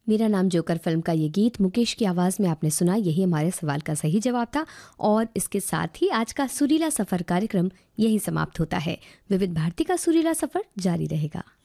मेरा नाम joker film का ये गीत मुकेश की आवाज़ में आपने सुना। यही हमारे सवाल का सही जवाब था और इसके साथ ही आज का सुरीला सफ़र कार्यक्रम यही समाप्त होता है। विविध भारती का सुरीला सफ़र जारी रहेगा।